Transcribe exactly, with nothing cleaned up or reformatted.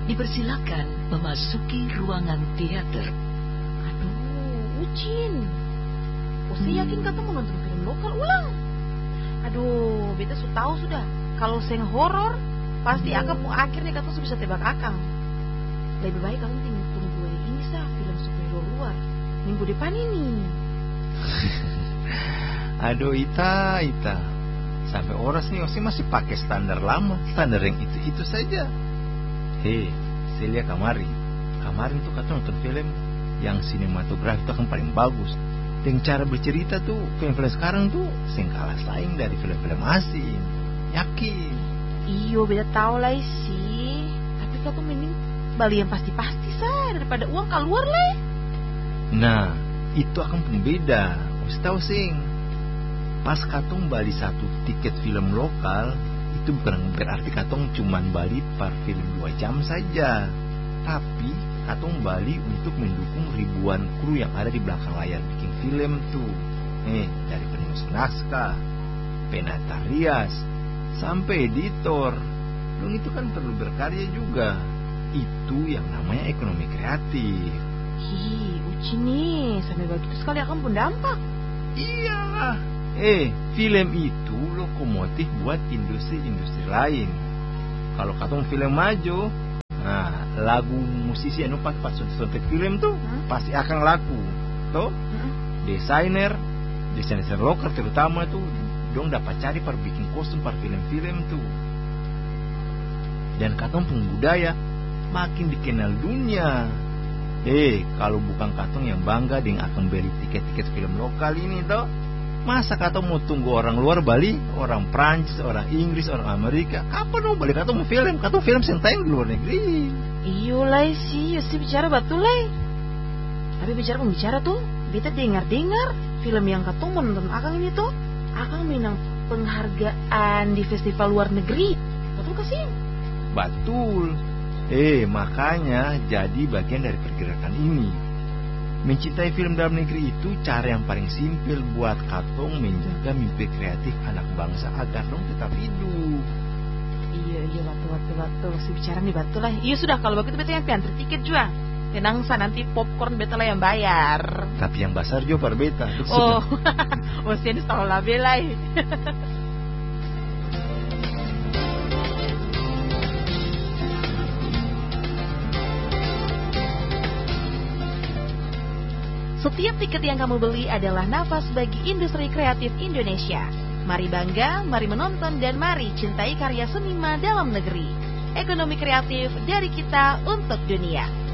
Dipersilakan memasuki ruangan teater. Aduh, Ucin. Ose yakin kata mau nonton film lokal ulang? Aduh, beta sudah tahu sudah. Kalau seng horor, pasti akang mau akhirnya kata sudah bisa tebak akang. Lebih baik kamu tinggal tunggu ini sah film superhero luar minggu depan ini. Aduh, Ita, Ita. Sampai oras nih Ose masih pakai standar lama, standar yang itu-itu saja. Hei, saya lihat kemarin. Kemarin tuh kata nonton film yang sinematografi itu kan paling bagus. Dan cara bercerita tuh film-film sekarang tuh sing kalah saing dari film-film asing. Yakin? Iyo, beda tahu lah sih. Tapi kata mending bali yang pasti-pasti sah daripada uang keluar lah. Nah, itu akan pembeda. Mesti tahu sing. Pas katong bali satu tiket film lokal, itu bukan berarti katong cuman bali per film dua jam saja, tapi katong bali untuk mendukung ribuan kru yang ada di belakang layar bikin film tuh. Eh, dari penulis naskah, penata rias, sampai editor. Dong itu kan perlu berkarya juga. Itu yang namanya ekonomi kreatif. Hi, Uci nih, sampai begitu sekali akan pun dampak. Iyalah. Eh, film itu lokomotif buat industri-industri lain. Kalau katong film maju, nah, lagu musisi anu pas pas sontek film tuh hmm? pasti akan laku. Toh, hmm? desainer, desainer lokal terutama tuh, dong dapat cari per bikin kostum per film-film tuh. Dan katong pengbudaya makin dikenal dunia. Eh, kalau bukan katong yang bangga dengan akan beli tiket-tiket film lokal ini toh. Masa katong mau tunggu orang luar Bali, orang Prancis, orang Inggris, orang Amerika? Kapan dong balik katong mau film? Katong film yang tayang di luar negeri. Iyo lah sih, sih bicara betul lah. Tapi bicara pembicara tuh, beta dengar-dengar film yang katong mau nonton akang ini tuh, akang menang penghargaan di festival luar negeri. Betul gak sih? Betul. Eh, makanya jadi bagian dari pergerakan ini. Mencintai film dalam negeri itu cara yang paling simpel buat katong menjaga mimpi kreatif anak bangsa agar dong tetap hidup. Iya, iya, betul, betul, betul. Si bicara nih betul lah. Iya sudah, kalau begitu beta yang antar tiket juga. Tenang sa, nanti popcorn beta lah yang bayar. Tapi yang besar juga per beta. Oh, oh sih tahu lah bela. Setiap tiket yang kamu beli adalah nafas bagi industri kreatif Indonesia. Mari bangga, mari menonton, dan mari cintai karya seniman dalam negeri. Ekonomi kreatif dari kita untuk dunia.